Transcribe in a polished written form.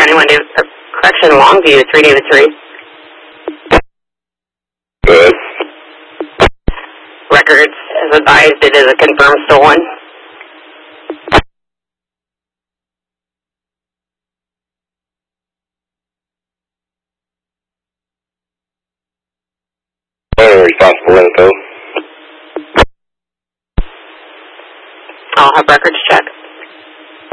91 David, correction, Longview, 3 David 3. Good. Records, as advised, it is a confirmed stolen. Responsible info. I'll have records